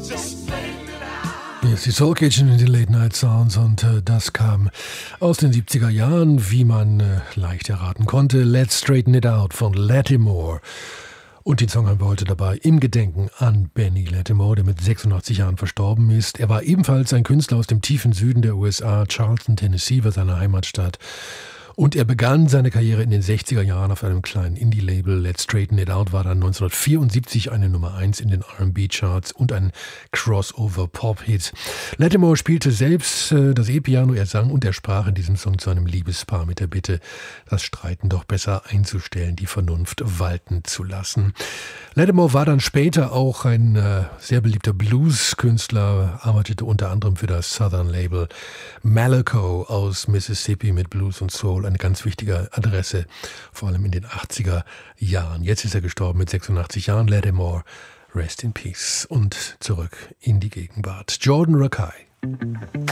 Hier ist die Soul Kitchen in den Late Night Sounds und das kam aus den 70er Jahren, wie man leicht erraten konnte. Let's Straighten It Out von Lattimore. Und den Song haben wir heute dabei im Gedenken an Benny Lattimore, der mit 86 Jahren verstorben ist. Er war ebenfalls ein Künstler aus dem tiefen Süden der USA. Charleston, Tennessee war seine Heimatstadt. Und er begann seine Karriere in den 60er Jahren auf einem kleinen Indie-Label. Let's Straighten It Out war dann 1974 eine Nummer 1 in den R&B-Charts und ein Crossover-Pop-Hit. Lattimore spielte selbst das E-Piano, er sang und er sprach in diesem Song zu einem Liebespaar mit der Bitte, das Streiten doch besser einzustellen, die Vernunft walten zu lassen. Lattimore war dann später auch ein sehr beliebter Blues-Künstler, arbeitete unter anderem für das Southern-Label Malaco aus Mississippi mit Blues und Soul. Eine ganz wichtige Adresse, vor allem in den 80er Jahren. Jetzt ist er gestorben mit 86 Jahren. Lattimore, rest in peace. Und zurück in die Gegenwart. Jordan Rakei.